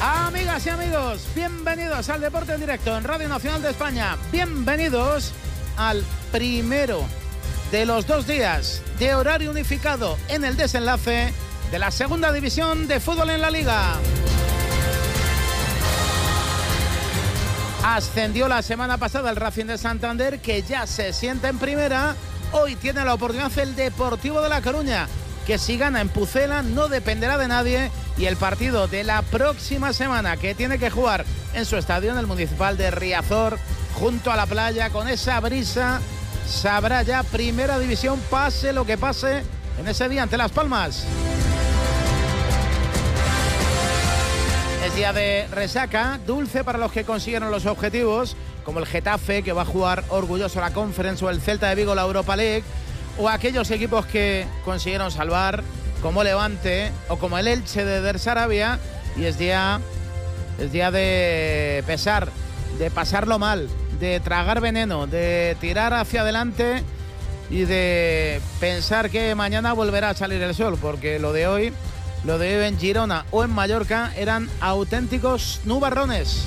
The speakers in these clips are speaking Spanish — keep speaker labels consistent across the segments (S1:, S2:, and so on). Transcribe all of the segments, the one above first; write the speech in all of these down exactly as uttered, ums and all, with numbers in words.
S1: Amigas y amigos, bienvenidos al Deporte en Directo en Radio Nacional de España. Bienvenidos al primero de los dos días de horario unificado en el desenlace de la segunda división de fútbol en la Liga. Ascendió la semana pasada el Racing de Santander, que ya se sienta en primera. Hoy tiene la oportunidad el Deportivo de La Coruña, que si gana en Pucela no dependerá de nadie. Y el partido de la próxima semana, que tiene que jugar en su estadio, en el Municipal de Riazor, junto a la playa, con esa brisa, sabrá ya primera división, pase lo que pase en ese día ante Las Palmas. Es día de resaca, dulce para los que consiguieron los objetivos, como el Getafe, que va a jugar orgulloso la Conference, o el Celta de Vigo la Europa League, o aquellos equipos que consiguieron salvar, como Levante o como el Elche de Der Sarabia. Y es día, es día de pesar, de pasarlo mal, de tragar veneno, de tirar hacia adelante y de pensar que mañana volverá a salir el sol, porque lo de hoy, lo de hoy en Girona o en Mallorca eran auténticos nubarrones.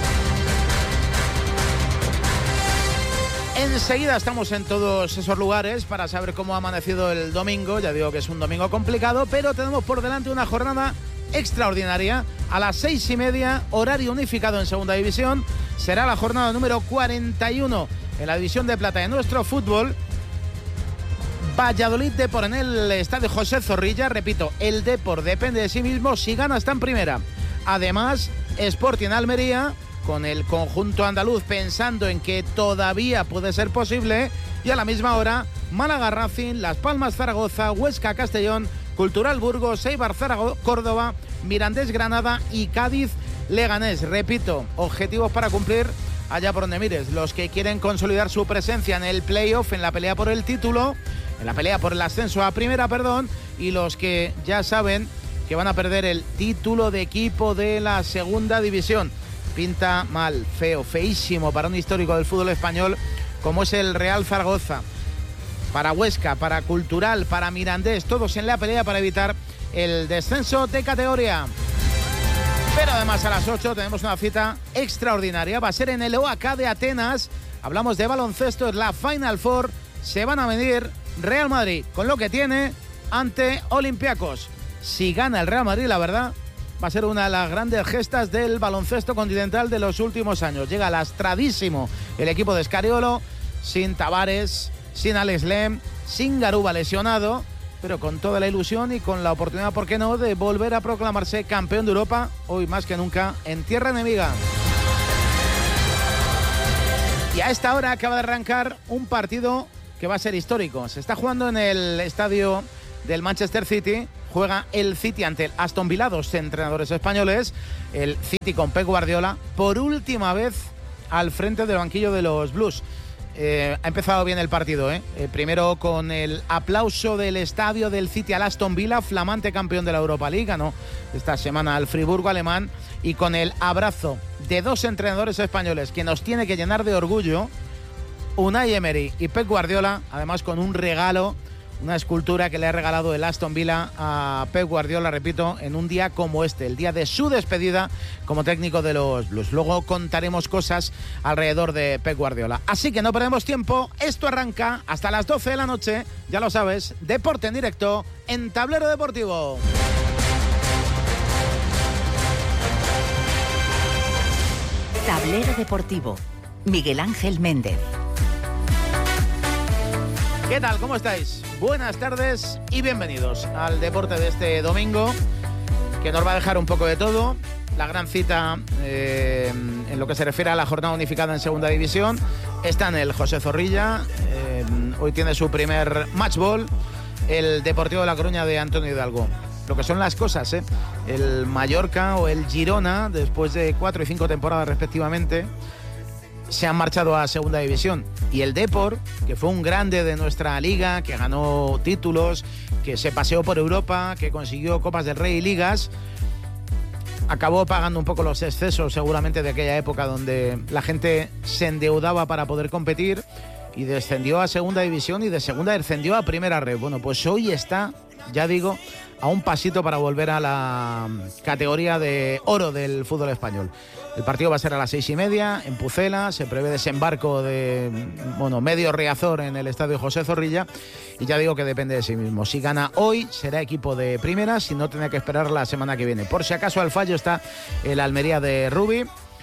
S1: Enseguida estamos en todos esos lugares para saber cómo ha amanecido el domingo. Ya digo que es un domingo complicado, pero tenemos por delante una jornada extraordinaria. A las seis y media, horario unificado en Segunda División, será la jornada número cuarenta y uno en la División de Plata de nuestro fútbol. Valladolid Depor en el estadio José Zorrilla. Repito, el Depor depende de sí mismo, si gana está en primera. Además, Sporting Almería, con el conjunto andaluz pensando en que todavía puede ser posible. Y a la misma hora, Málaga Racing, Las Palmas Zaragoza, Huesca Castellón, Cultural Burgos, Eibar Zaragoza, Córdoba, Mirandés Granada y Cádiz Leganés. Repito, objetivos para cumplir allá por donde mires. Los que quieren consolidar su presencia en el playoff, en la pelea por el título, en la pelea por el ascenso a primera, perdón, y los que ya saben que van a perder el título de equipo de la segunda división. Pinta mal, feo, feísimo para un histórico del fútbol español como es el Real Zaragoza. Para Huesca, para Cultural, para Mirandés, todos en la pelea para evitar el descenso de categoría. Pero además a las ocho tenemos una cita extraordinaria. Va a ser en el O A K de Atenas. Hablamos de baloncesto, es la Final Four. Se van a medir Real Madrid con lo que tiene ante Olympiacos. Si gana el Real Madrid, la verdad, va a ser una de las grandes gestas del baloncesto continental de los últimos años. Llega lastradísimo el equipo de Scariolo, sin Tavares, sin Alex Lem, sin Garuba lesionado, pero con toda la ilusión y con la oportunidad, ¿por qué no?, de volver a proclamarse campeón de Europa, hoy más que nunca en tierra enemiga. Y a esta hora acaba de arrancar un partido que va a ser histórico. Se está jugando en el estadio del Manchester City. Juega el City ante el Aston Villa, dos entrenadores españoles. El City con Pep Guardiola, por última vez al frente del banquillo de los Blues. Eh, ha empezado bien el partido, ¿eh? Eh, primero con el aplauso del estadio del City al Aston Villa, flamante campeón de la Europa League, ganó esta semana al Friburgo alemán, y con el abrazo de dos entrenadores españoles que nos tiene que llenar de orgullo, Unai Emery y Pep Guardiola, además con un regalo, una escultura que le ha regalado el Aston Villa a Pep Guardiola, repito, en un día como este, el día de su despedida como técnico de los Blues. Luego contaremos cosas alrededor de Pep Guardiola. Así que no perdemos tiempo, esto arranca hasta las doce de la noche, ya lo sabes, Deporte en Directo en Tablero Deportivo.
S2: Tablero Deportivo, Miguel Ángel Méndez.
S1: ¿Qué tal? ¿Cómo estáis? Buenas tardes y bienvenidos al deporte de este domingo, que nos va a dejar un poco de todo. La gran cita eh, en lo que se refiere a la jornada unificada en Segunda División está en el José Zorrilla. Eh, hoy tiene su primer match ball el Deportivo de La Coruña de Antonio Hidalgo. Lo que son las cosas, ¿eh? El Mallorca o el Girona, después de cuatro y cinco temporadas respectivamente, se han marchado a Segunda División. Y el Depor, que fue un grande de nuestra liga, que ganó títulos, que se paseó por Europa, que consiguió Copas del Rey y ligas, acabó pagando un poco los excesos seguramente de aquella época donde la gente se endeudaba para poder competir, y descendió a Segunda División y de Segunda descendió a Primera Red. Bueno, pues hoy está ya digo, a un pasito para volver a la categoría de oro del fútbol español. El partido va a ser a las seis y media en Pucela, se prevé desembarco de bueno, medio Riazor en el estadio José Zorrilla y ya digo que depende de sí mismo. Si gana hoy será equipo de primera, si no tendrá que esperar la semana que viene. Por si acaso al fallo está el Almería de Rubi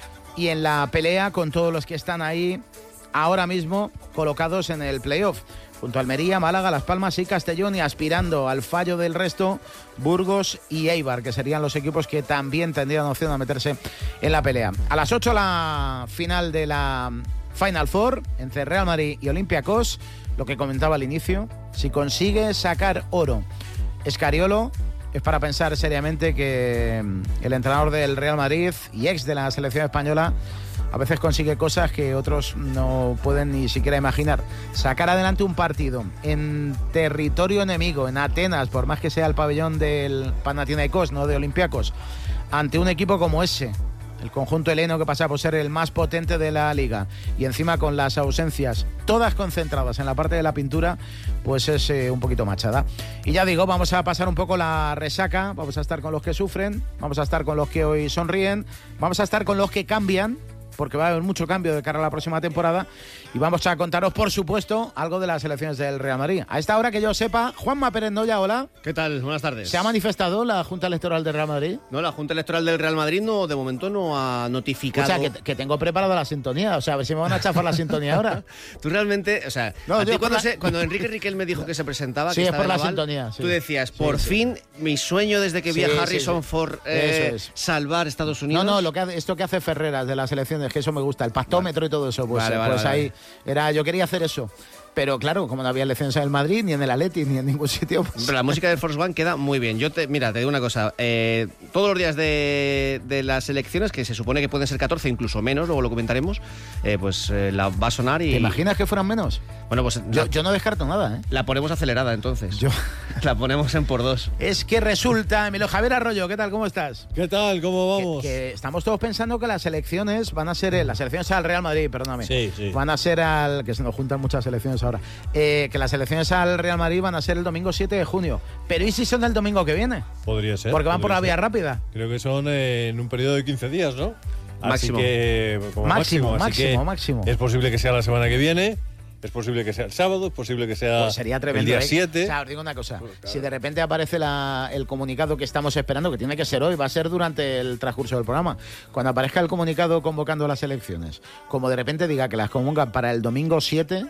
S1: y en la pelea con todos los que están ahí ahora mismo colocados en el playoff. Junto a Almería, Málaga, Las Palmas y Castellón y aspirando al fallo del resto, Burgos y Eibar, que serían los equipos que también tendrían opción a meterse en la pelea. A las ocho la final de la Final Four entre Real Madrid y Olympiacos, lo que comentaba al inicio, si consigue sacar oro Escariolo, es para pensar seriamente que el entrenador del Real Madrid y ex de la selección española a veces consigue cosas que otros no pueden ni siquiera imaginar. Sacar adelante un partido en territorio enemigo, en Atenas, por más que sea el pabellón del Panathinaikos, no de Olympiacos, ante un equipo como ese, el conjunto heleno que pasa por ser el más potente de la liga, y encima con las ausencias todas concentradas en la parte de la pintura, pues es eh, un poquito machada. Y ya digo, vamos a pasar un poco la resaca, vamos a estar con los que sufren, vamos a estar con los que hoy sonríen, vamos a estar con los que cambian, porque va a haber mucho cambio de cara a la próxima temporada, y vamos a contaros, por supuesto, algo de las elecciones del Real Madrid. A esta hora que yo sepa, Juanma Pérez Noya, hola.
S3: ¿Qué tal? Buenas tardes.
S1: ¿Se ha manifestado la Junta Electoral del Real Madrid?
S3: No, la Junta Electoral del Real Madrid no, de momento no ha notificado...
S1: O sea, que, que tengo preparada la sintonía, o sea, a ver si me van a chafar la sintonía ahora.
S3: Tú realmente, o sea,
S1: no,
S3: a ti cuando,
S1: la...
S3: se, cuando Enrique Riquelme dijo que se presentaba,
S1: sí,
S3: que
S1: es
S3: estaba
S1: por la
S3: Aval,
S1: sintonía, sí.
S3: Tú decías, por
S1: sí,
S3: fin,
S1: sí.
S3: mi sueño desde que vi
S1: sí,
S3: a Harrison
S1: sí, sí.
S3: Ford eh,
S1: es.
S3: salvar Estados Unidos...
S1: No, no, lo que hace, esto que hace Ferreras de las elecciones, que eso me gusta, el pactómetro vale. y todo eso, pues,
S3: vale, vale,
S1: pues
S3: vale,
S1: ahí
S3: vale.
S1: era, yo quería hacer eso. Pero claro, como no había elecciones en el Madrid, ni en el Atleti, ni en ningún sitio... Pues...
S3: Pero la música de Force One queda muy bien. Yo te, mira, te digo una cosa. Eh, todos los días de, de las elecciones, que se supone que pueden ser catorce, incluso menos, luego lo comentaremos, eh, pues eh, la va a sonar y...
S1: ¿Te imaginas que fueran menos?
S3: Bueno, pues...
S1: Yo,
S3: la,
S1: yo no descarto nada, ¿eh?
S3: La ponemos acelerada, entonces.
S1: Yo...
S3: La ponemos en por dos.
S1: Es que resulta... Emilio Javier Arroyo, ¿qué tal? ¿Cómo estás?
S4: ¿Qué tal? ¿Cómo vamos?
S1: Que, que estamos todos pensando que las elecciones van a ser... Las elecciones al Real Madrid, perdóname.
S4: Sí, sí.
S1: Van a ser al... Que se nos juntan muchas elecciones ahora. Eh, que las elecciones al Real Madrid van a ser el domingo siete de junio. Pero ¿y si son el domingo que viene?
S4: Podría ser.
S1: Porque van por la vía
S4: ser.
S1: rápida.
S4: Creo que son eh, en un periodo de quince días, ¿no?
S3: Máximo.
S4: Así que, como
S1: máximo,
S4: máximo,
S1: máximo,
S4: así que
S1: máximo.
S4: Es posible que sea la semana que viene, es posible que sea el sábado, es posible que sea
S1: pues sería tremendo,
S4: el día
S1: ¿eh?
S4: siete.
S1: O sea, os digo una cosa.
S4: Pues claro.
S1: Si de repente aparece la, el comunicado que estamos esperando, que tiene que ser hoy, va a ser durante el transcurso del programa. Cuando aparezca el comunicado convocando las elecciones, como de repente diga que las convocan para el domingo siete...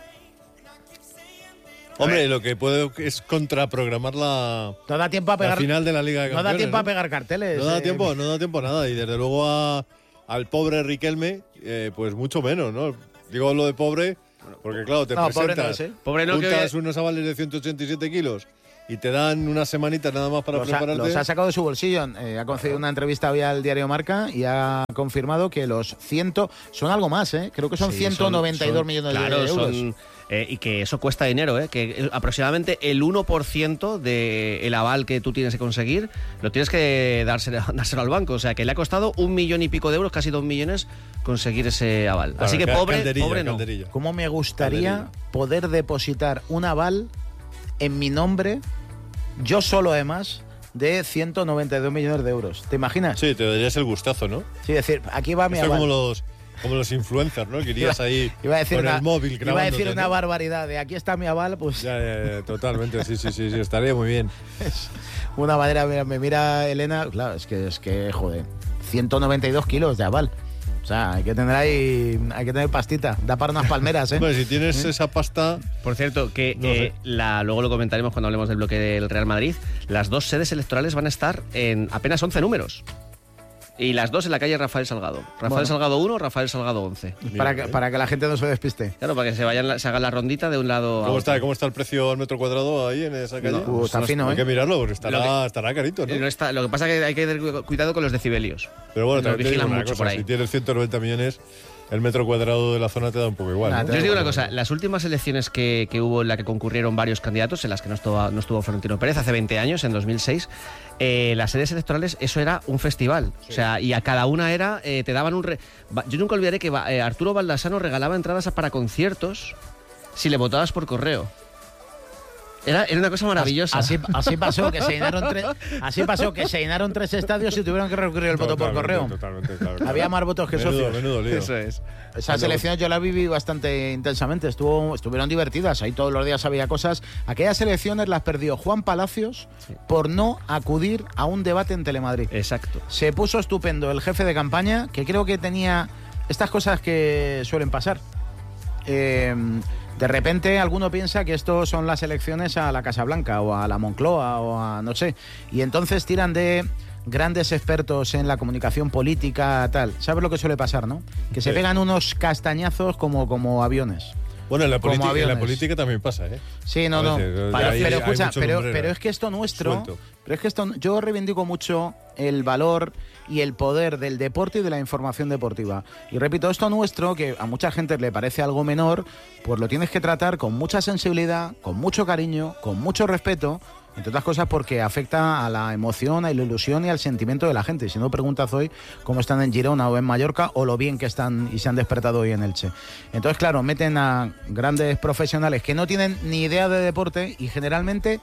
S4: Hombre, lo que puedo es contraprogramar la,
S1: no da tiempo a pegar,
S4: la final de la Liga de
S1: no
S4: Campeones.
S1: da tiempo
S4: ¿no?
S1: a pegar carteles.
S4: No da
S1: eh.
S4: tiempo, no da tiempo a nada. Y desde luego a, al pobre Riquelme, eh, pues mucho menos, ¿no? Digo lo de pobre, porque claro, te
S1: No, pobre
S4: presentas,
S1: no es, ¿eh?
S3: Pobre no,
S4: juntas
S3: que...
S4: unos avales de ciento ochenta y siete kilos y te dan unas semanitas nada más para
S1: los ha,
S4: prepararte.
S1: los ha sacado de su bolsillo. Eh, ha concedido una entrevista hoy al diario Marca y ha confirmado que los cien son algo más, ¿eh? Creo que son
S3: Sí,
S1: ciento noventa y dos
S3: son,
S1: millones
S3: claro,
S1: de euros.
S3: Son, eh, y que eso cuesta dinero, ¿eh? Que aproximadamente el uno por ciento del aval que tú tienes que conseguir lo tienes que dárselo, dárselo al banco. O sea, que le ha costado un millón y pico de euros, casi dos millones, conseguir ese aval.
S4: Claro,
S3: Así que pobre,
S4: calderilla,
S3: pobre no.
S4: calderilla.
S1: ¿Cómo me gustaría
S4: Calderilla.
S1: poder depositar un aval en mi nombre, yo solo además, de ciento noventa y dos millones de euros? ¿Te imaginas?
S4: Sí, te darías el gustazo, ¿no?
S1: Sí, decir, aquí va mi
S4: Esto
S1: aval.
S4: como los, como los influencers, ¿no? Que irías ahí
S1: Iba a decir,
S4: con
S1: una,
S4: el móvil
S1: iba a
S4: grabándote,
S1: decir una
S4: ¿no?
S1: barbaridad de aquí está mi aval, pues
S4: Ya, ya, ya, totalmente, sí, sí, sí, sí, estaría muy bien.
S1: es una manera, mira, me mira Elena, claro, es que, es que, joder, ciento noventa y dos kilos de aval. O sea, hay que tener ahí, hay que tener pastita, da para unas palmeras, ¿eh?
S4: Bueno, si tienes ¿Eh? esa pasta...
S3: Por cierto, que
S4: No
S3: eh,
S4: sé.
S3: la, luego lo comentaremos cuando hablemos del bloque del Real Madrid, las dos sedes electorales van a estar en apenas once números. Y las dos en la calle Rafael Salgado. Rafael
S1: Bueno.
S3: Salgado uno, Rafael Salgado once.
S1: para,
S4: Mira,
S1: que,
S4: ¿eh?
S1: para que la gente no se despiste.
S3: Claro, para que se vayan, se hagan la rondita de un lado a
S4: ¿Cómo
S3: otro.
S4: está, ¿Cómo está el precio al metro cuadrado ahí en esa calle?
S3: No,
S1: uh, está
S4: no,
S1: fino,
S4: hay
S1: ¿eh?
S4: que mirarlo porque estará,
S3: Lo que-
S4: estará carito, ¿no?
S3: No está, lo que pasa es que hay que tener cuidado con los decibelios.
S4: Pero bueno,
S3: Nos
S4: también te digo
S3: vigilan
S4: una
S3: mucho
S4: cosa,
S3: por ahí.
S4: si tienes ciento noventa millones, el metro cuadrado de la zona te da un poco igual,
S1: Nah,
S4: ¿no?
S1: te
S3: Yo os digo una
S1: Bueno,
S3: cosa, las últimas elecciones que, que hubo en las que concurrieron varios candidatos, en las que no estuvo, no estuvo Florentino Pérez, hace veinte años, en dos mil seis, eh, las sedes electorales, eso era un festival. Sí. O sea, y a cada una era, eh, te daban un... Re... Yo nunca olvidaré que eh, Arturo Baldassano regalaba entradas para conciertos si le votabas por correo. Era, era una cosa maravillosa.
S1: Así, así pasó que se llenaron tres, así pasó que se llenaron tres estadios y tuvieron que recurrir el voto por correo.
S4: Totalmente, claro.
S1: Había más votos que
S4: menudo,
S1: socios.
S4: Menudo lío.
S3: Eso es.
S1: Esas elecciones yo las viví bastante intensamente, estuvo, estuvieron divertidas, ahí todos los días había cosas. Aquellas elecciones las perdió Juan Palacios sí. por no acudir a un debate en Telemadrid.
S3: Exacto.
S1: Se puso estupendo el jefe de campaña, que creo que tenía estas cosas que suelen pasar. Eh, de repente alguno piensa que esto son las elecciones a la Casa Blanca o a la Moncloa o a no sé, y entonces tiran de grandes expertos en la comunicación política, tal. ¿Sabes lo que suele pasar, no? Que se sí. pegan unos castañazos como, como aviones.
S4: Bueno, en la, en la política también pasa, ¿eh?
S1: Sí, no, no. Veces, pero, hay, pero escucha, pero, pero es que esto nuestro, suelto. pero es que esto, yo reivindico mucho el valor y el poder del deporte y de la información deportiva. Y repito, esto nuestro, que a mucha gente le parece algo menor, pues lo tienes que tratar con mucha sensibilidad, con mucho cariño, con mucho respeto, entre otras cosas porque afecta a la emoción, a la ilusión y al sentimiento de la gente. Si no, preguntas hoy cómo están en Girona o en Mallorca o lo bien que están y se han despertado hoy en Elche. Entonces, claro, meten a grandes profesionales que no tienen ni idea de deporte y generalmente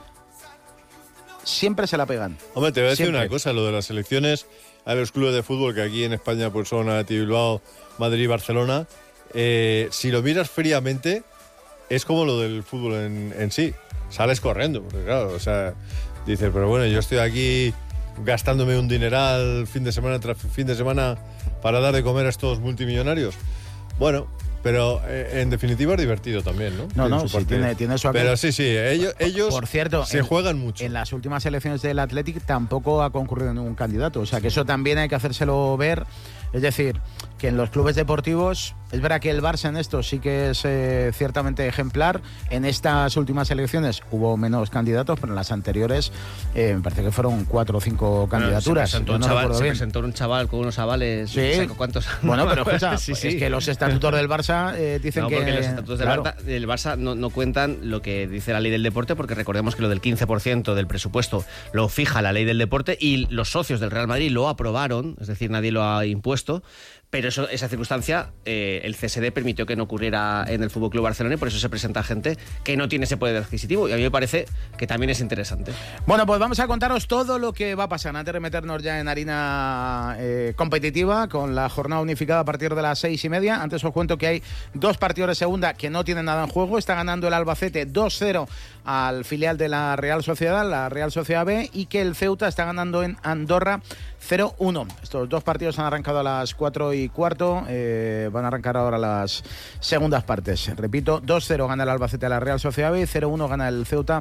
S1: siempre se la pegan.
S4: Hombre, te voy a decir
S1: siempre.
S4: una cosa, lo de las elecciones a los clubes de fútbol que aquí en España pues son Athletic Bilbao, Madrid y Barcelona, eh, si lo miras fríamente, es como lo del fútbol en, en sí. Sales corriendo, porque claro, o sea, dices, pero bueno, yo estoy aquí gastándome un dineral fin de semana tras fin de semana para dar de comer a estos multimillonarios. Bueno, pero eh, en definitiva es divertido también, ¿no?
S1: No, no, sí, tiene, tiene su...
S4: Pero sí, sí, ellos, ellos
S1: Por cierto,
S4: se
S1: en,
S4: juegan mucho.
S1: En las últimas elecciones del Athletic tampoco ha concurrido ningún candidato, o sea que eso también hay que hacérselo ver. Es decir, que en los clubes deportivos, es verdad que el Barça en esto sí que es eh, ciertamente ejemplar. En estas últimas elecciones hubo menos candidatos, pero en las anteriores eh, me parece que fueron cuatro o cinco candidaturas.
S3: Bueno, se presentó, un,
S1: no
S3: chaval, se presentó un chaval con unos avales.
S1: Sí.
S3: ¿Cuántos?
S1: Bueno, pero escucha,
S3: sí, sí.
S1: es que los estatutos del Barça eh, dicen
S3: no,
S1: que...
S3: porque los estatutos del,
S1: claro.
S3: Barça, del Barça no, no cuentan lo que dice la ley del deporte, porque recordemos que lo del quince por ciento del presupuesto lo fija la ley del deporte y los socios del Real Madrid lo aprobaron, es decir, nadie lo ha impuesto. Pero eso, esa circunstancia, eh, el C S D permitió que no ocurriera en el F C Barcelona y por eso se presenta gente que no tiene ese poder adquisitivo. Y a mí me parece que también es interesante.
S1: Bueno, pues vamos a contaros todo lo que va a pasar antes de meternos ya en harina eh, competitiva con la jornada unificada a partir de las seis y media. Antes os cuento que hay dos partidos de segunda que no tienen nada en juego. Está ganando el Albacete dos cero al filial de la Real Sociedad, la Real Sociedad B, y que el Ceuta está ganando en Andorra cero uno. Estos dos partidos han arrancado a las cuatro y cuarto, eh, van a arrancar ahora las segundas partes. Repito, dos cero gana el Albacete a la Real Sociedad B y cero uno gana el Ceuta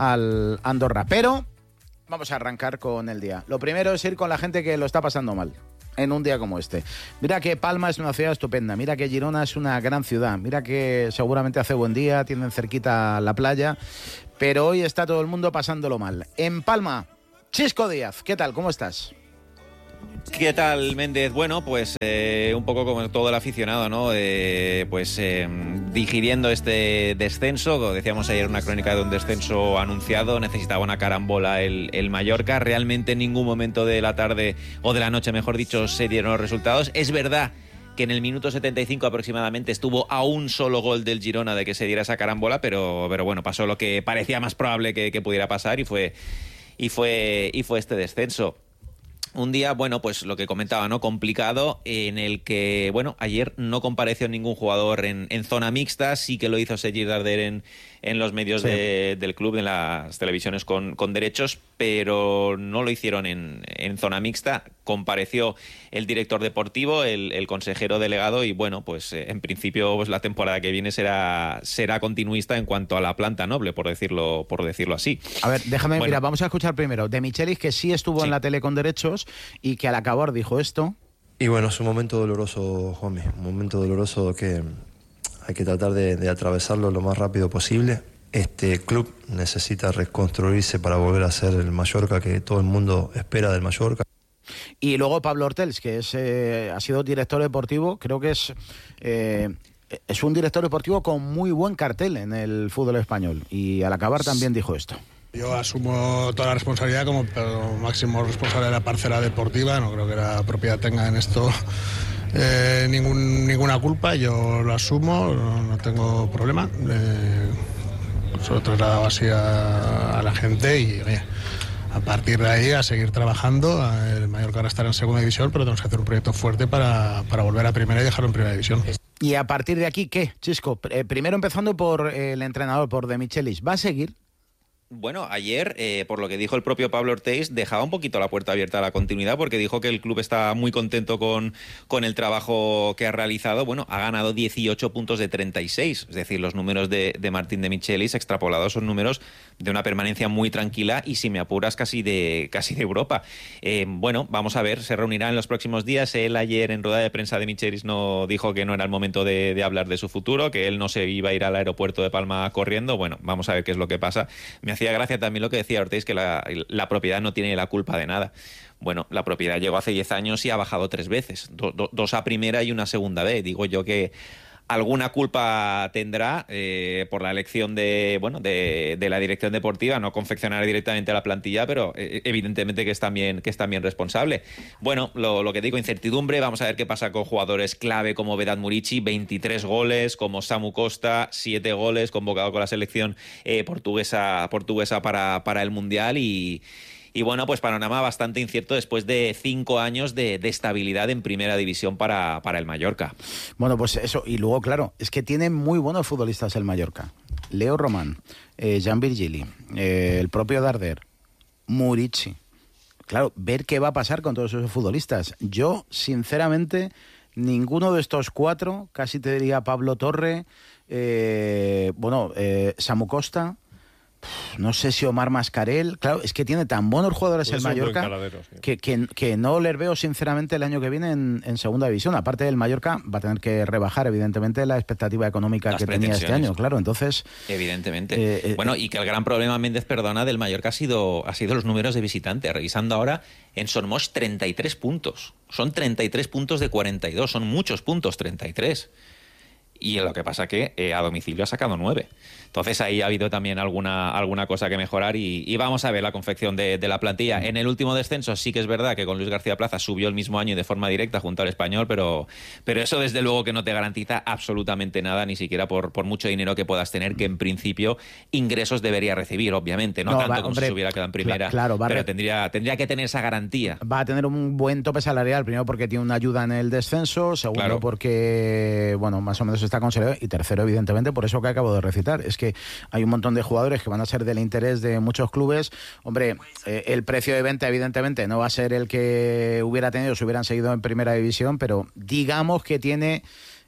S1: al Andorra. Pero vamos a arrancar con el día. Lo primero es ir con la gente que lo está pasando mal en un día como este. Mira que Palma es una ciudad estupenda, mira que Girona es una gran ciudad, mira que seguramente hace buen día, tienen cerquita la playa, pero hoy está todo el mundo pasándolo mal. En Palma, Chisco Díaz, ¿qué tal? ¿Cómo estás?
S5: ¿Qué tal, Méndez? Bueno, pues eh, un poco como todo el aficionado, ¿no? Eh, pues eh, digiriendo este descenso, decíamos ayer una crónica de un descenso anunciado, necesitaba una carambola el, el Mallorca, realmente en ningún momento de la tarde, o de la noche mejor dicho, se dieron los resultados. Es verdad que en el minuto setenta y cinco aproximadamente estuvo a un solo gol del Girona de que se diera esa carambola, pero, pero bueno, pasó lo que parecía más probable que, que pudiera pasar y fue, y fue, y fue este descenso. Un día, bueno, pues lo que comentaba, ¿no? Complicado, en el que, bueno, ayer no compareció ningún jugador en, en zona mixta, sí que lo hizo Sergi Darder en, en los medios sí. de, del club, en las televisiones con, con derechos, pero no lo hicieron en, en zona mixta. Compareció el director deportivo, el, el consejero delegado y, bueno, pues eh, en principio pues, la temporada que viene será, será continuista en cuanto a la planta noble, por decirlo, por decirlo así.
S1: A ver, déjame,
S5: bueno,
S1: mira, vamos a escuchar primero de Michelis, que sí estuvo sí. en la tele con derechos y que al acabar dijo esto.
S6: Y bueno, es un momento doloroso, Juanmi, un momento doloroso que hay que tratar de, de atravesarlo lo más rápido posible. Este club necesita reconstruirse para volver a ser el Mallorca que todo el mundo espera del Mallorca.
S1: Y luego Pablo Hortels, que es eh, ha sido director deportivo, creo que es eh, es un director deportivo con muy buen cartel en el fútbol español. Y al acabar también dijo esto.
S7: Yo asumo toda la responsabilidad como máximo responsable de la parcela deportiva. No creo que la propiedad tenga en esto eh, ningún, ninguna culpa. Yo lo asumo, no, no tengo problema. Eh, se lo he trasladado así a, a la gente y oye, a partir de ahí a seguir trabajando. El Mallorca ahora estará en segunda división, pero tenemos que hacer un proyecto fuerte para, para volver a primera y dejarlo en primera división.
S1: Y a partir de aquí, ¿qué, Chisco? Eh, primero empezando por eh, el entrenador, por De Michelis, ¿va a seguir?
S5: Bueno, ayer, eh, por lo que dijo el propio Pablo Ortiz, dejaba un poquito la puerta abierta a la continuidad, porque dijo que el club está muy contento con, con el trabajo que ha realizado. Bueno, ha ganado dieciocho puntos de treinta y seis, es decir, los números de, de Martín De Michelis extrapolados son números de una permanencia muy tranquila y, si me apuras, casi de, casi de Europa. Eh, bueno, vamos a ver, se reunirá en los próximos días. Él ayer en rueda de prensa, De Michelis no dijo que no era el momento de, de hablar de su futuro, que él no se iba a ir al aeropuerto de Palma corriendo. Bueno, vamos a ver qué es lo que pasa. Me hacía gracia también lo que decía Ortiz, que la, la propiedad no tiene la culpa de nada. Bueno, la propiedad llegó hace diez años y ha bajado tres veces, do, do, dos a primera y una segunda vez. Digo yo que alguna culpa tendrá eh, por la elección de, bueno, de, de la dirección deportiva, no confeccionar directamente la plantilla, pero eh, evidentemente que es también, que es también responsable. Bueno, lo, lo que digo, incertidumbre. Vamos a ver qué pasa con jugadores clave como Vedat Murici, veintitrés goles, como Samu Costa, siete goles, convocado con la selección eh, portuguesa, portuguesa para, para el Mundial. Y Y bueno, pues panorama bastante incierto después de cinco años de, de estabilidad en primera división para, para el Mallorca.
S1: Bueno, pues eso, y luego, claro, es que tiene muy buenos futbolistas el Mallorca. Leo Román, eh, Jan Virgili, eh, el propio Darder, Murici. Claro, ver qué va a pasar con todos esos futbolistas. Yo, sinceramente, ninguno de estos cuatro, casi te diría Pablo Torre, eh, bueno, eh, Samu Costa... No sé si Omar Mascarell, claro, es que tiene tan buenos jugadores el Mallorca sí. que, que, que no les veo sinceramente el año que viene en, en segunda división. Aparte del Mallorca va a tener que rebajar evidentemente la expectativa económica Las que tenía este año, claro, entonces...
S5: Evidentemente.
S1: Eh, eh,
S5: bueno, y que el gran problema, Méndez, perdona, del Mallorca ha sido, ha sido los números de visitante. Revisando ahora, en Son Moix treinta y tres puntos. Son treinta y tres puntos de cuarenta y dos, son muchos puntos, treinta y tres. Y lo que pasa que eh, a domicilio ha sacado nueve. Entonces ahí ha habido también alguna, alguna cosa que mejorar y, y vamos a ver la confección de, de la plantilla. En el último descenso sí que es verdad que con Luis García Plaza subió el mismo año y de forma directa junto al Español, pero, pero eso desde luego que no te garantiza absolutamente nada, ni siquiera por, por mucho dinero que puedas tener, que en principio ingresos debería recibir, obviamente. No, no tanto va, como hombre, si se hubiera quedado en primera,
S1: claro, va,
S5: pero tendría, tendría que tener esa garantía.
S1: Va a tener un buen tope salarial, primero porque tiene una ayuda en el descenso, segundo claro. porque, bueno, más o menos está consolidado, y tercero, evidentemente, por eso que acabo de recitar. Es que hay un montón de jugadores que van a ser del interés de muchos clubes. Hombre, eh, el precio de venta, evidentemente, no va a ser el que hubiera tenido si hubieran seguido en primera división, pero digamos que tiene...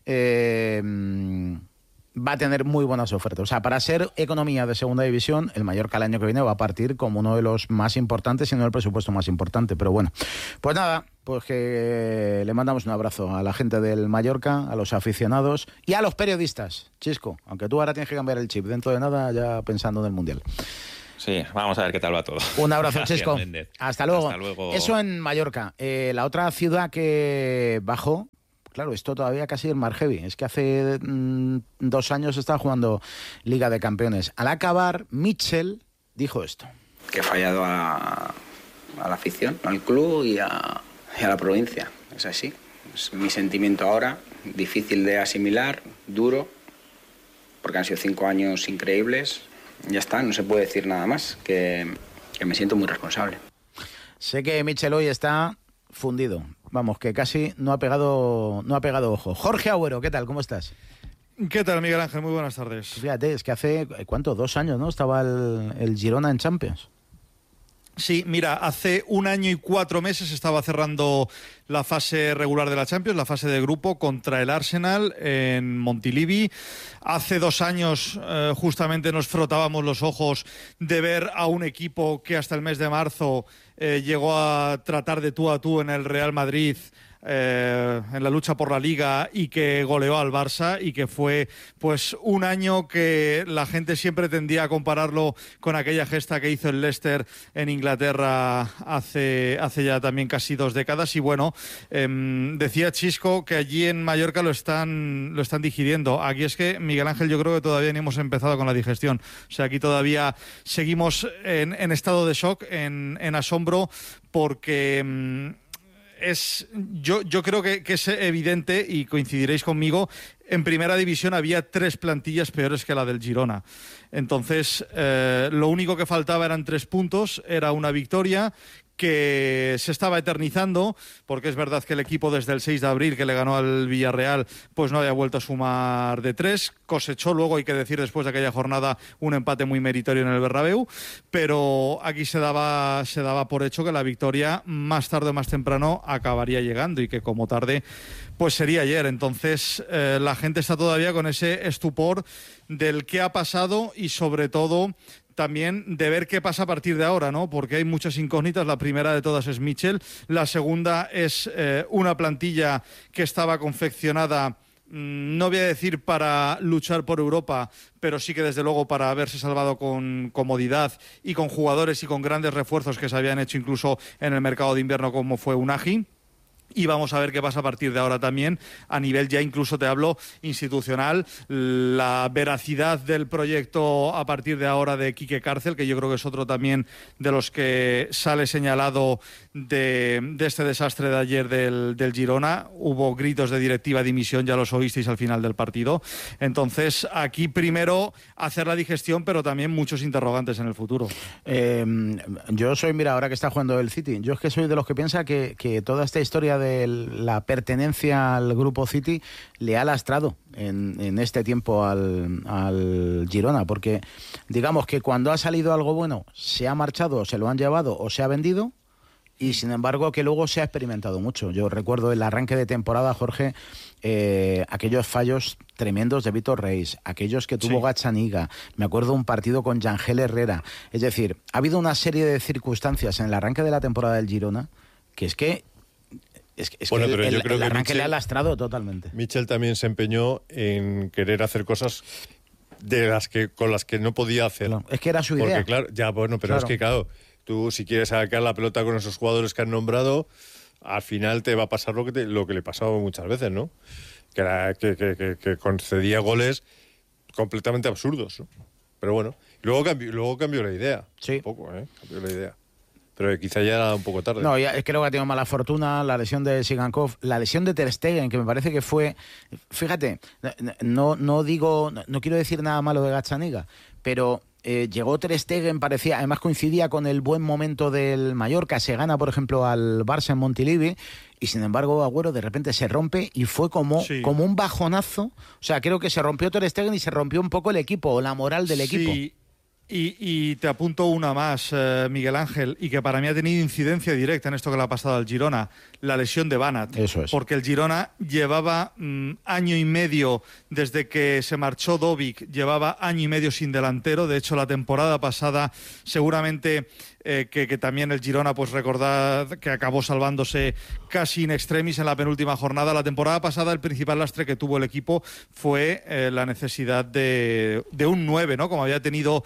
S1: Eh, va a tener muy buenas ofertas. O sea, para ser economía de segunda división, el Mallorca el año que viene va a partir como uno de los más importantes, si no el presupuesto más importante. Pero bueno, pues nada, pues que le mandamos un abrazo a la gente del Mallorca, a los aficionados y a los periodistas. Chisco, aunque tú ahora tienes que cambiar el chip dentro de nada, ya pensando en el Mundial.
S5: Sí, vamos a ver qué tal va todo.
S1: Un abrazo, Gracias, Chisco.
S5: Méndez.
S1: Hasta luego.
S5: Hasta luego.
S1: Eso en Mallorca. Eh, la otra ciudad que bajó, claro, esto todavía casi es más heavy. Es que hace mmm, dos años estaba jugando Liga de Campeones. Al acabar, Mitchell dijo esto.
S8: Que he fallado a, a la afición, al club y a, y a la provincia. Es así. Es mi sentimiento ahora, difícil de asimilar, duro, porque han sido cinco años increíbles. Ya está, no se puede decir nada más, que, que me siento muy responsable.
S1: Sé que Mitchell hoy está fundido. Vamos, que casi no ha pegado no ha pegado ojo. Jorge Agüero, ¿qué tal? ¿Cómo estás?
S9: ¿Qué tal, Miguel Ángel? Muy buenas tardes.
S1: Fíjate, es que hace, ¿cuánto? Dos años, ¿no? Estaba el, el Girona en Champions.
S9: Sí, mira, hace un año y cuatro meses estaba cerrando la fase regular de la Champions, la fase de grupo contra el Arsenal en Montilivi. Hace dos años eh, justamente nos frotábamos los ojos de ver a un equipo que hasta el mes de marzo eh, llegó a tratar de tú a tú en el Real Madrid, Eh, en la lucha por la Liga, y que goleó al Barça, y que fue pues un año que la gente siempre tendía a compararlo con aquella gesta que hizo el Leicester en Inglaterra hace, hace ya también casi dos décadas. Y bueno, eh, decía Chisco que allí en Mallorca lo están, lo están digiriendo. Aquí es que, Miguel Ángel, yo creo que todavía ni hemos empezado con la digestión. O sea, aquí todavía seguimos en, en estado de shock, en, en asombro, porque... es yo, yo creo que, que es evidente, y coincidiréis conmigo, en primera división había tres plantillas peores que la del Girona. Entonces, eh, lo único que faltaba eran tres puntos, era una victoria que se estaba eternizando, porque es verdad que el equipo desde el seis de abril, que le ganó al Villarreal, pues no había vuelto a sumar de tres, cosechó luego, hay que decir, después de aquella jornada, un empate muy meritorio en el Bernabéu, pero aquí se daba, se daba por hecho que la victoria, más tarde o más temprano, acabaría llegando, y que como tarde, pues sería ayer. Entonces, eh, la gente está todavía con ese estupor del qué ha pasado, y sobre todo también de ver qué pasa a partir de ahora, ¿no? Porque hay muchas incógnitas. La primera de todas es Mitchell. La segunda es eh, una plantilla que estaba confeccionada, mmm, no voy a decir para luchar por Europa, pero sí que desde luego para haberse salvado con comodidad y con jugadores y con grandes refuerzos que se habían hecho incluso en el mercado de invierno, como fue Unagi. Y vamos a ver qué pasa a partir de ahora también, a nivel ya incluso te hablo institucional, la veracidad del proyecto a partir de ahora de Quique Cárcel, que yo creo que es otro también de los que sale señalado de, de este desastre de ayer del, del Girona. Hubo gritos de directiva, dimisión, ya los oísteis al final del partido. Entonces, aquí primero hacer la digestión, pero también muchos interrogantes en el futuro.
S1: Eh, yo soy, mira, ahora que está jugando el City, yo es que soy de los que piensa que, que toda esta historia de la pertenencia al grupo City le ha lastrado en, en este tiempo al, al Girona, porque digamos que cuando ha salido algo bueno se ha marchado, se lo han llevado o se ha vendido, y sin embargo que luego se ha experimentado mucho. Yo recuerdo el arranque de temporada, Jorge, eh, aquellos fallos tremendos de Víctor Reis, aquellos que tuvo sí. Gazzaniga, me acuerdo un partido con Yangel Herrera. Es decir, ha habido una serie de circunstancias en el arranque de la temporada del Girona que es que Es que, es
S4: bueno,
S1: que
S4: pero
S1: el,
S4: yo creo
S1: el
S4: que
S1: arranque
S4: Mitchell,
S1: le ha lastrado totalmente.
S4: Mitchell también se empeñó en querer hacer cosas de las que con las que no podía hacer.
S1: No, es que era su idea.
S4: Porque claro, ya bueno, pero
S1: claro.
S4: es que claro, tú si quieres sacar la pelota con esos jugadores que han nombrado, al final te va a pasar lo que te, lo que le pasaba muchas veces, ¿no? Que era que, que, que, que concedía goles completamente absurdos, ¿no? Pero bueno, luego cambió, luego cambió la idea.
S1: Sí.
S4: Un poco, ¿eh? Cambió la idea. Pero quizá ya era un poco tarde.
S1: No, ya, creo que ha tenido mala fortuna, la lesión de Sigankov, la lesión de Ter Stegen, que me parece que fue... Fíjate, no, no digo, no quiero decir nada malo de Gazzaniga, pero eh, llegó Ter Stegen, parecía, además coincidía con el buen momento del Mallorca, se gana, por ejemplo, al Barça en Montilivi, y sin embargo Agüero de repente se rompe y fue como, sí. como un bajonazo. O sea, creo que se rompió Ter Stegen y se rompió un poco el equipo, o la moral del
S9: sí.
S1: equipo.
S9: Y, y te apunto una más, eh, Miguel Ángel, y que para mí ha tenido incidencia directa en esto que le ha pasado al Girona, la lesión de Banat.
S1: Eso es.
S9: Porque el Girona llevaba mmm, año y medio desde que se marchó Dovic, llevaba año y medio sin delantero. De hecho, la temporada pasada seguramente eh, que, que también el Girona, pues recordad que acabó salvándose casi in extremis en la penúltima jornada. La temporada pasada el principal lastre que tuvo el equipo fue eh, la necesidad de, de un nueve, ¿no? Como había tenido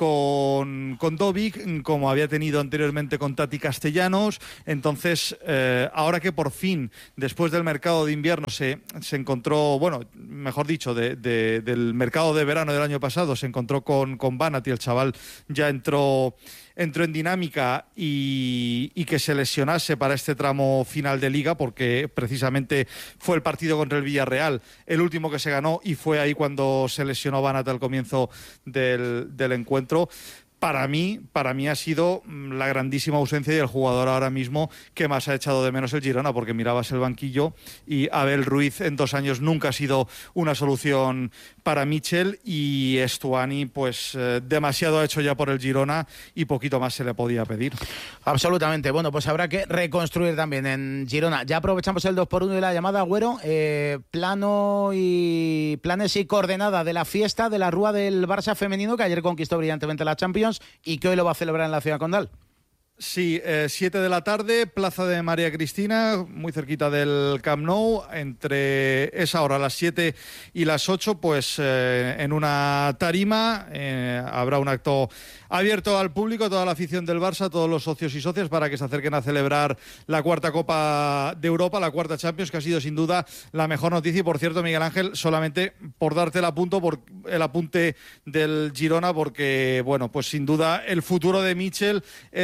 S9: con, con Dovic, como había tenido anteriormente con Tati Castellanos. Entonces, eh, ahora que por fin, después del mercado de invierno se, se encontró, bueno, mejor dicho, de, de, del mercado de verano del año pasado, se encontró con, con Banat y el chaval ya entró... entró en dinámica y, y que se lesionase para este tramo final de Liga, porque precisamente fue el partido contra el Villarreal el último que se ganó, y fue ahí cuando se lesionó Banat al comienzo del, del encuentro. Para mí, para mí ha sido la grandísima ausencia y el jugador ahora mismo que más ha echado de menos el Girona, porque mirabas el banquillo y Abel Ruiz en dos años nunca ha sido una solución para Mitchell, y Estuani pues eh, demasiado ha hecho ya por el Girona y poquito más se le podía pedir.
S1: Absolutamente. Bueno, pues habrá que reconstruir también en Girona. Ya aprovechamos el dos por uno de la llamada, Agüero. Eh, plano y planes y coordenada de la fiesta de la Rúa del Barça femenino, que ayer conquistó brillantemente la Champions y que hoy lo va a celebrar en la ciudad condal.
S9: Sí, eh, siete de la tarde, Plaza de María Cristina, muy cerquita del Camp Nou. Entre esa hora, las siete y las ocho, pues eh, en una tarima eh, habrá un acto abierto al público, toda la afición del Barça, todos los socios y socias, para que se acerquen a celebrar la cuarta Copa de Europa, la cuarta Champions, que ha sido sin duda la mejor noticia. Y por cierto, Miguel Ángel, solamente por darte el apunto, por el apunte del Girona, porque bueno, pues sin duda el futuro de Mitchell es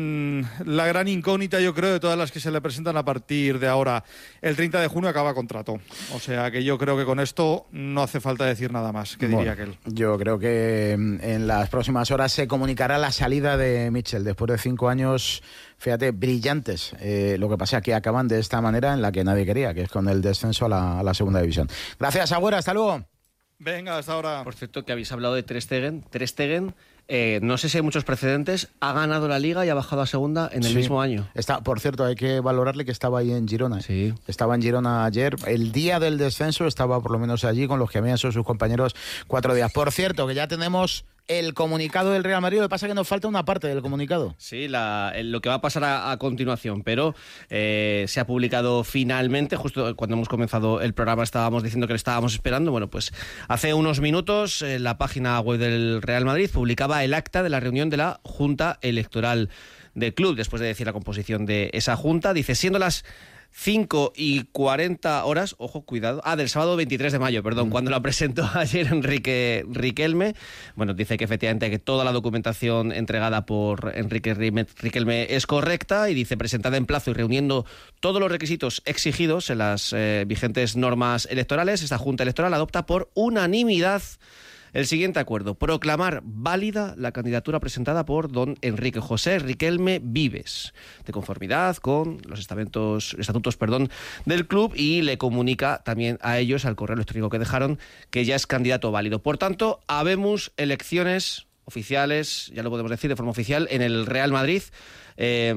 S9: gran, la gran incógnita, yo creo, de todas las que se le presentan a partir de ahora. El treinta de junio acaba contrato. O sea que yo creo que con esto no hace falta decir nada más, que diría
S1: bueno,
S9: aquel.
S1: Yo creo que en las próximas horas se comunicará la salida de Mitchell después de cinco años, fíjate, brillantes. Eh, lo que pasa es que acaban de esta manera en la que nadie quería, que es con el descenso a la, a la segunda división. Gracias, Agüera, hasta luego.
S9: Venga, hasta ahora.
S3: Por cierto, que habéis hablado de Ter Stegen. Ter Stegen, eh, no sé si hay muchos precedentes, ha ganado la Liga y ha bajado a segunda en el
S1: Sí.
S3: mismo año.
S1: Está, por cierto, hay que valorarle que estaba ahí en Girona.
S3: Sí.
S1: Estaba en Girona ayer. El día del descenso estaba por lo menos allí con los que habían sido sus compañeros cuatro días. Por cierto, que ya tenemos el comunicado del Real Madrid. Lo que pasa es que nos falta una parte del comunicado.
S3: Sí, la, el- lo que va a pasar a, a continuación, pero eh, se ha publicado finalmente, justo cuando hemos comenzado el programa estábamos diciendo que le estábamos esperando. Bueno, pues hace unos minutos eh, la página web del Real Madrid publicaba el acta de la reunión de la Junta Electoral del club, después de decir la composición de esa junta. Dice, siendo las cinco y cuarenta horas, ojo, cuidado, ah, del sábado veintitrés de mayo, perdón, mm. cuando la presentó ayer Enrique Riquelme. Bueno, dice que efectivamente que toda la documentación entregada por Enrique Riquelme es correcta y dice, presentada en plazo y reuniendo todos los requisitos exigidos en las eh, vigentes normas electorales, esta Junta Electoral adopta por unanimidad el siguiente acuerdo: proclamar válida la candidatura presentada por don Enrique José Riquelme Vives, de conformidad con los estamentos, estatutos perdón, del club, y le comunica también a ellos, al correo electrónico que dejaron, que ya es candidato válido. Por tanto, habemos elecciones oficiales, ya lo podemos decir de forma oficial, en el Real Madrid. Eh,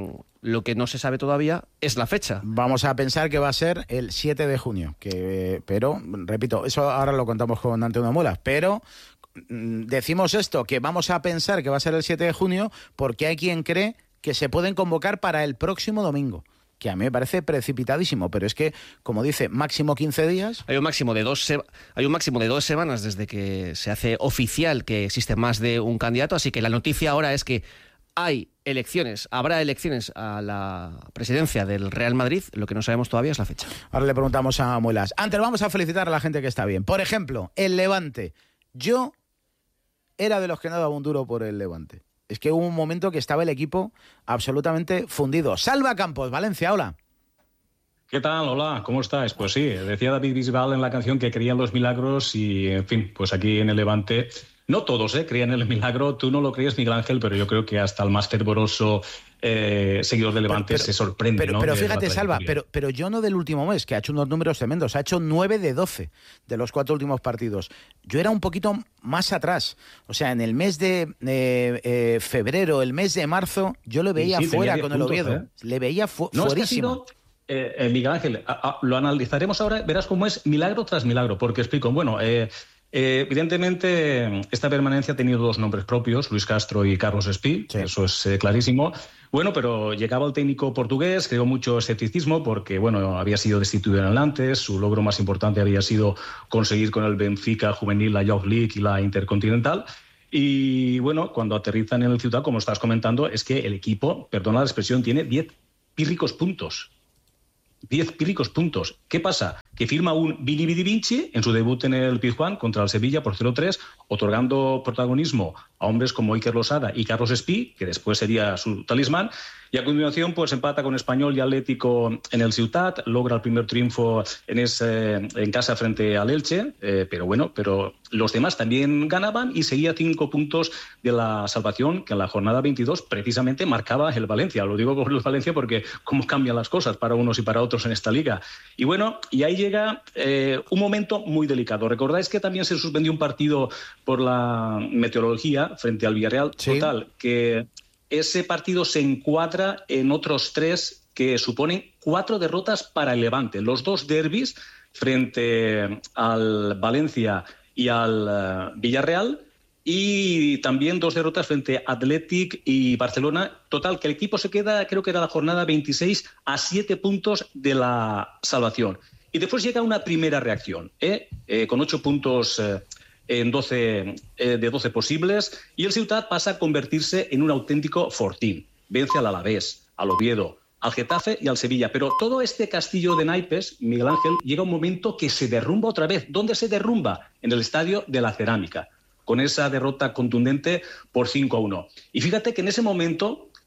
S3: lo que no se sabe todavía es la fecha.
S1: Vamos a pensar que va a ser el siete de junio, que, pero, repito, eso ahora lo contamos con Antonio Muelas, pero mm, decimos esto, que vamos a pensar que va a ser el siete de junio porque hay quien cree que se pueden convocar para el próximo domingo, que a mí me parece precipitadísimo, pero es que, como dice, máximo quince días.
S3: Hay un máximo de dos, se- hay un máximo de dos semanas desde que se hace oficial que existe más de un candidato, así que la noticia ahora es que hay elecciones, habrá elecciones a la presidencia del Real Madrid, lo que no sabemos todavía es la fecha.
S1: Ahora le preguntamos a Muelas. Antes vamos a felicitar a la gente que está bien. Por ejemplo, el Levante. Yo era de los que no daba un duro por el Levante. Es que hubo un momento que estaba el equipo absolutamente fundido. Salva Campos, Valencia, hola.
S10: ¿Qué tal? Hola, ¿cómo estáis? Pues sí, decía David Bisbal en la canción que creía en los milagros y, en fin, pues aquí en el Levante, no todos ¿eh? creían en el milagro. Tú no lo crees, Miguel Ángel, pero yo creo que hasta el más fervoroso eh, seguidor de Levante
S1: pero,
S10: se sorprende.
S1: Pero,
S10: ¿no?
S1: pero
S10: de
S1: fíjate,
S10: la
S1: Salva,
S10: trayectoria.
S1: pero, pero yo no del último mes, que ha hecho unos números tremendos. Ha hecho nueve de doce de los cuatro últimos partidos. Yo era un poquito más atrás. O sea, en el mes de eh, eh, febrero, el mes de marzo, yo le veía
S10: Sí, sí,
S1: fuera
S10: tenía
S1: con
S10: diez
S1: el
S10: puntos,
S1: Oviedo.
S10: ¿eh?
S1: Le veía fu-
S10: No, es que ha
S1: fuerísimo.
S10: sido, eh, eh, Miguel Ángel, a, a, lo analizaremos ahora, verás cómo es milagro tras milagro, porque explico, bueno, eh, eh, evidentemente esta permanencia ha tenido dos nombres propios, Luis Castro y Carlos Espí, sí. Eso es eh, clarísimo. Bueno, pero llegaba el técnico portugués, creó mucho escepticismo porque, bueno, había sido destituido en el Nantes, su logro más importante había sido conseguir con el Benfica juvenil la Youth League y la Intercontinental. Y bueno, cuando aterrizan en el Ciutat, como estás comentando, es que el equipo, perdona la expresión, tiene diez pírricos puntos. diez pírricos puntos. ¿Qué pasa? Que firma un Vini Vidi Vinci en su debut en el Pizjuán contra el Sevilla por cero tres, otorgando protagonismo a hombres como Iker Losada y Carlos Espí, que después sería su talismán, y a continuación pues empata con Español y Atlético en el Ciutat, logra el primer triunfo en, ese, en casa frente al Elche, eh, pero bueno, pero los demás también ganaban y seguía cinco puntos de la salvación que en la jornada veintidós precisamente marcaba el Valencia. Lo digo por el Valencia porque cómo cambian las cosas para unos y para otros en esta liga. Y bueno, y ahí llega eh, un momento muy delicado. ¿Recordáis que también se suspendió un partido por la meteorología frente al Villarreal?
S1: Sí.
S10: Total, que ese partido se encuadra en otros tres que suponen cuatro derrotas para el Levante. Los dos derbis frente al Valencia y al uh, Villarreal, y también dos derrotas frente a Athletic y Barcelona. Total, que el equipo se queda, creo que era la jornada veintiséis, a siete puntos de la salvación. Y después llega una primera reacción, ¿eh? Eh, con ocho puntos eh, en doce, eh, de doce posibles, y el Ciutat pasa a convertirse en un auténtico fortín. Vence al Alavés, al Oviedo, al Getafe y al Sevilla. Pero todo este castillo de naipes, Miguel Ángel, llega un momento que se derrumba otra vez. ¿Dónde se derrumba? En el Estadio de la Cerámica, con esa derrota contundente por cinco a uno. Y fíjate que en ese momento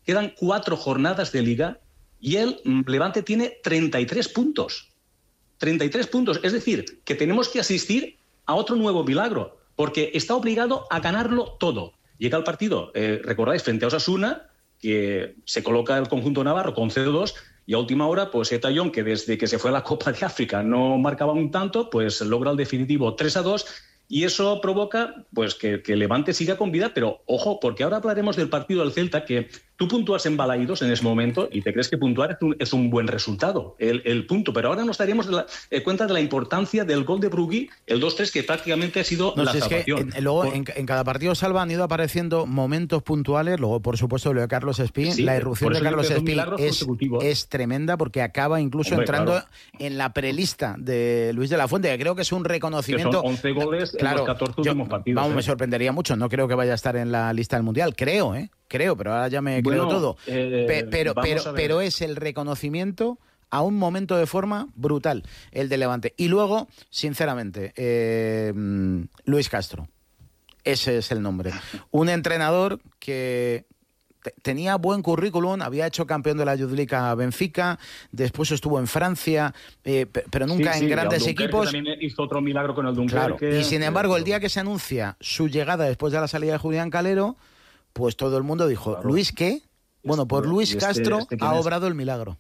S10: quedan cuatro jornadas de Liga y el Levante tiene treinta y tres puntos. treinta y tres puntos, es decir, que tenemos que asistir a otro nuevo milagro, porque está obligado a ganarlo todo. Llega el partido, eh, recordáis, frente a Osasuna, que se coloca el conjunto navarro con cero dos, y a última hora, pues Eta Young, que desde que se fue a la Copa de África no marcaba un tanto, pues logra el definitivo tres a dos, y eso provoca pues que, que Levante siga con vida, pero ojo, porque ahora hablaremos del partido del Celta, que tú puntúas en Balaídos en ese momento y te crees que puntuar es un, es un buen resultado, el, el punto, pero ahora nos daríamos de la, eh, cuenta de la importancia del gol de Brugui, el dos tres, que prácticamente ha sido
S1: no,
S10: la
S1: si
S10: salvación.
S1: Es que en, luego
S10: Por...
S1: en, en cada partido, Salva, han ido apareciendo momentos puntuales, luego por supuesto lo de Carlos Espín,
S10: sí,
S1: la irrupción de Carlos Espín es,
S10: ¿eh?
S1: es tremenda, porque acaba incluso Hombre, entrando claro. en la prelista de Luis de la Fuente, que creo que es un reconocimiento.
S10: Que son once goles
S1: claro,
S10: en los catorce
S1: yo,
S10: últimos partidos.
S1: Vamos,
S10: ¿eh?
S1: me sorprendería mucho, no creo que vaya a estar en la lista del Mundial, creo, ¿eh? Creo, pero ahora ya me
S10: bueno,
S1: creo todo.
S10: Eh,
S1: Pe pero, pero, pero es el reconocimiento a un momento de forma brutal, el de Levante. Y luego, sinceramente, eh, Luis Castro. Ese es el nombre. Un entrenador que tenía buen currículum, había hecho campeón de la Youth League a Benfica, después estuvo en Francia, eh, pero nunca sí, en sí, grandes equipos.
S10: También hizo otro milagro con el Dunkerque.
S1: Claro. Y sin embargo, el día que se anuncia su llegada después de la salida de Julián Calero, pues todo el mundo dijo, claro. ¿Luis qué? Bueno, por Luis este, Castro este ha obrado el milagro.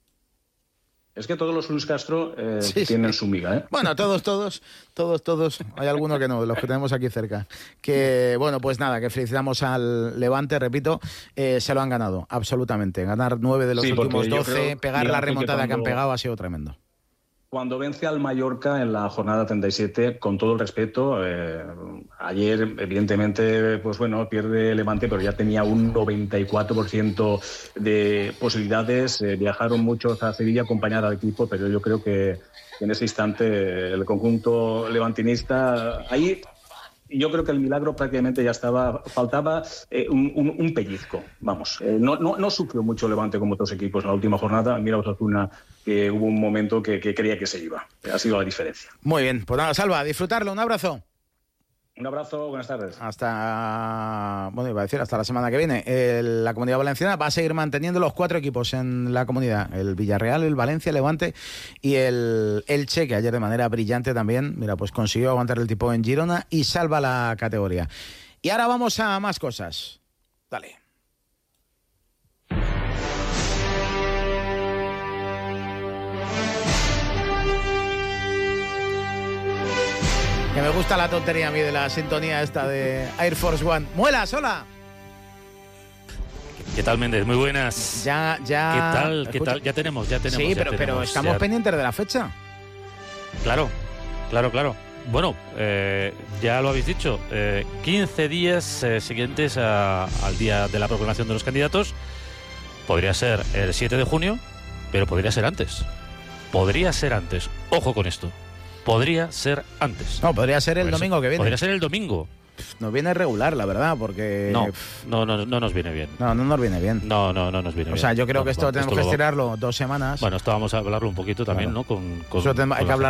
S10: Es que todos los Luis Castro eh, sí, tienen sí. su miga, ¿eh?
S1: Bueno, todos, todos, todos, todos. Hay alguno que no, de los que tenemos aquí cerca. Que, bueno, pues nada, que felicitamos al Levante, repito, eh, se lo han ganado, absolutamente. Ganar nueve de los sí, últimos doce, pegar la remontada que, cuando... que han pegado ha sido tremendo.
S10: Cuando vence al Mallorca en la jornada treinta y siete, con todo el respeto, eh, ayer evidentemente, pues bueno, pierde Levante, pero ya tenía un noventa y cuatro por ciento de posibilidades. Eh, viajaron muchos a Sevilla a acompañar al equipo, pero yo creo que en ese instante el conjunto levantinista, ahí yo creo que el milagro prácticamente ya estaba, faltaba eh, un, un, un pellizco, vamos. Eh, no, no, no sufrió mucho Levante como otros equipos en la última jornada. Mira Osasuna, que hubo un momento que, que creía que se iba. Ha sido la diferencia.
S1: Muy bien, pues nada, Salva, disfrutarlo, un abrazo.
S10: Un abrazo, buenas tardes.
S1: Hasta, bueno, iba a decir, hasta la semana que viene. El, la Comunidad Valenciana va a seguir manteniendo los cuatro equipos en la comunidad. El Villarreal, el Valencia, el Levante y el Elche, que ayer de manera brillante también, mira, pues consiguió aguantar el tipo en Girona y salva la categoría. Y ahora vamos a más cosas. Dale. Que me gusta la tontería a mí de la sintonía esta de Air Force One. ¡Muelas, hola!
S11: ¿Qué tal, Méndez? Muy buenas.
S1: Ya, ya...
S11: ¿Qué tal? ¿Qué tal? Ya tenemos, ya tenemos.
S1: Sí,
S11: ya
S1: pero,
S11: tenemos,
S1: pero estamos
S11: ya...
S1: pendientes de la fecha.
S11: Claro, claro, claro. Bueno, eh, ya lo habéis dicho. Eh, quince días eh, siguientes a, al día de la proclamación de los candidatos. Podría ser el siete de junio, pero podría ser antes. Podría ser antes. Ojo con esto. Podría ser antes.
S1: No, podría ser el domingo que viene.
S11: Podría ser el domingo.
S1: Nos viene regular, la verdad, porque...
S11: No, no, no, no nos viene bien.
S1: No, no nos viene bien.
S11: No, no, no nos viene
S1: bien.
S11: O
S1: sea, yo creo
S11: no,
S1: que esto
S11: no,
S1: tenemos
S11: esto
S1: que estirarlo dos semanas.
S11: Bueno, esto vamos a hablarlo un poquito también, claro. ¿no? Con, con,
S1: Eso ten...
S11: con
S1: hay que hablarlo